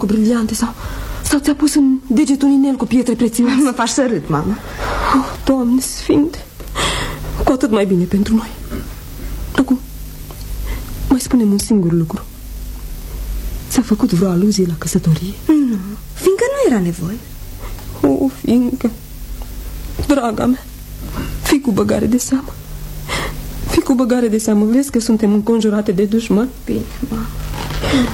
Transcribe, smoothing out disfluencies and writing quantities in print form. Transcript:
cu briliante sau ți-a pus în degetul inel cu pietre prețioase. Mă faci să râd, mamă. Oh, Doamne sfinte, cu atât mai bine pentru noi. Acum, mai spunem un singur lucru. Ți-a făcut vreo aluzie la căsătorie? Nu, fiindcă nu era nevoie. Oh, fiindcă, draga mea, fii cu băgare de seamă. Fii cu băgare de seamă, vezi că suntem înconjurate de dușmani? Bine, mamă.